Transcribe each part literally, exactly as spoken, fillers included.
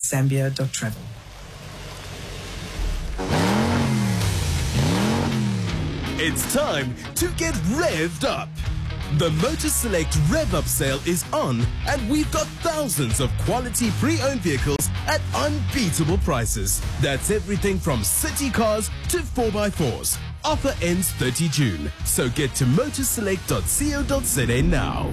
zambia dot travel. It's time to get revved up. The Motor Select Rev Up sale is on, and we've got thousands of quality pre-owned vehicles at unbeatable prices. That's everything from city cars to four by fours. Offer ends thirtieth of June, so get to motorselect dot co dot za now.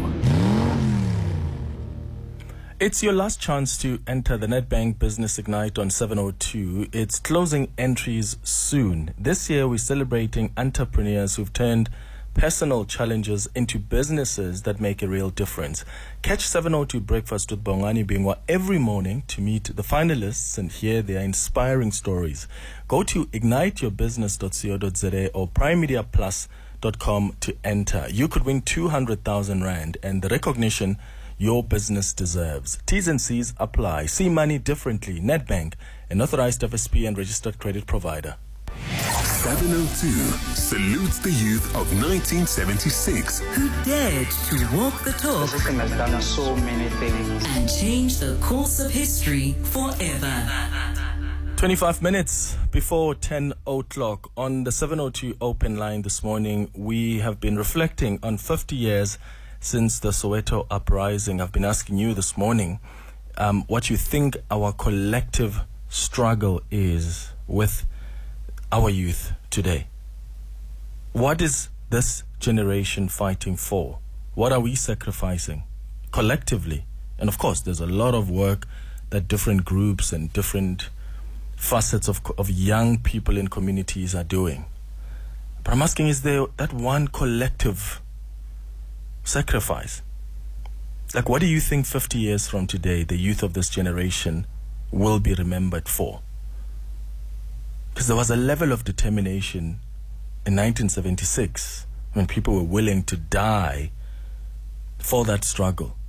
It's your last chance to enter the Nedbank Business Ignite on seven oh two. It's closing entries soon. This year we're celebrating entrepreneurs who've turned personal challenges into businesses that make a real difference. Catch seven oh two Breakfast with Bongani Bingwa every morning to meet the finalists and hear their inspiring stories. Go to ignite your business dot co dot za or prime media plus dot com to enter. You could win two hundred thousand rand and the recognition your business deserves. T's and C's apply. See money differently. Nedbank, an authorized F S P and registered credit provider. seven oh two salutes the youth of nineteen seventy-six who dared to walk the talk. The system has done so many things and change the course of history forever. twenty-five minutes before ten o'clock on the seven oh two open line this morning, we have been reflecting on fifty years since the Soweto uprising. I've been asking you this morning um, what you think our collective struggle is with our youth today. What is this generation fighting for? What are we sacrificing collectively? And of course, there's a lot of work that different groups and different facets of, of young people in communities are doing. But I'm asking, is there that one collective sacrifice? Like, what do you think fifty years from today the youth of this generation will be remembered for? Because there was a level of determination in nineteen seventy-six when people were willing to die for that struggle.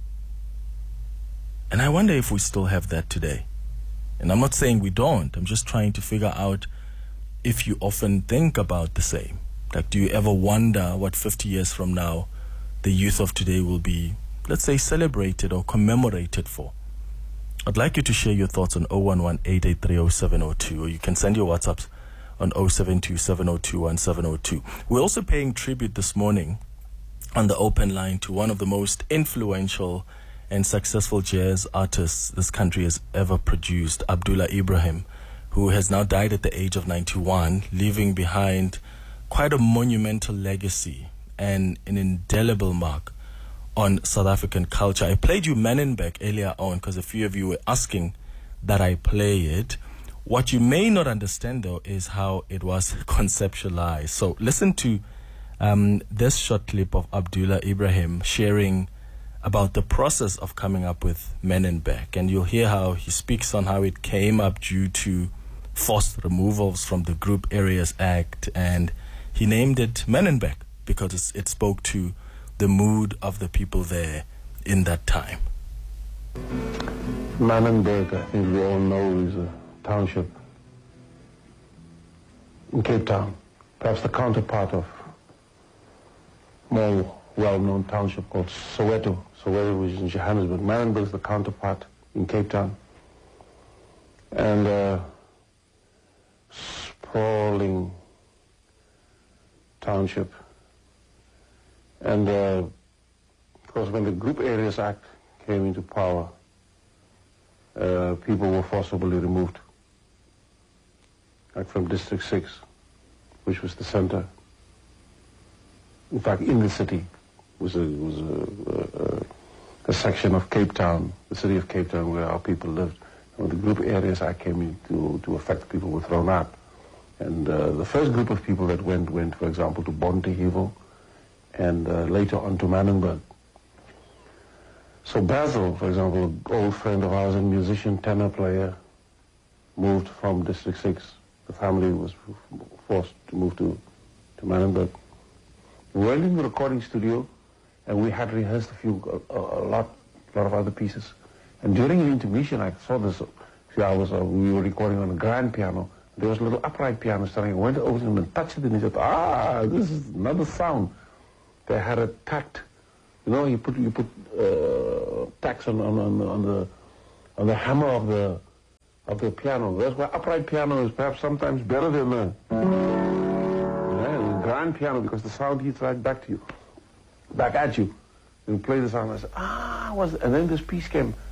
And I wonder if we still have that today. And I'm not saying we don't. I'm just trying to figure out if you often think about the same. Like, do you ever wonder what fifty years from now the youth of today will be, let's say, celebrated or commemorated for? I'd like you to share your thoughts on oh one one, eight eight three, oh seven oh two, or you can send your WhatsApps on oh seven two, seven oh two, one seven oh two. We're also paying tribute this morning on the open line to one of the most influential and successful jazz artists this country has ever produced, Abdullah Ibrahim, who has now died at the age of ninety-one, leaving behind quite a monumental legacy and an indelible mark on South African culture. I played you Manenberg earlier on because a few of you were asking that I play it. What you may not understand, though, is how it was conceptualized. So listen to um, this short clip of Abdullah Ibrahim sharing about the process of coming up with Manenberg. And you'll hear how he speaks on how it came up due to forced removals from the Group Areas Act. And he named it Manenberg because it spoke to the mood of the people there in that time. Manenberg, I think we all know, is a township in Cape Town, perhaps the counterpart of more well-known township called Soweto. Soweto, which is in Johannesburg. Manenberg is the counterpart in Cape Town. And uh, sprawling township. And uh, of course, when the Group Areas Act came into power, uh, people were forcibly removed, like from District six, which was the center. In fact, in the city was a was a, a, a section of Cape Town, the city of Cape Town, where our people lived. And when the Group Areas Act came into to effect, people were thrown out. And uh, the first group of people that went went, for example, to Bontehivo, and uh, later on to Manenberg. So Basil, for example, an old friend of ours, a musician, tenor player, moved from District six. The family was forced to move to, to Manenberg. We went in the recording studio, and we had rehearsed a few, a, a lot, a lot of other pieces. And during the intermission, I saw this. See, I was, uh, we were recording on a grand piano. There was a little upright piano standing. I went over to him and touched it, and he said, "Ah, this is another sound." They had a tact. You know, you put you put uh, tacks on on, on on the on the hammer of the of the piano. That's why upright piano is perhaps sometimes better than the, yeah, the grand piano, because the sound hits right back to you, back at you. And you play the sound, and I said, ah, what's, and then this piece came.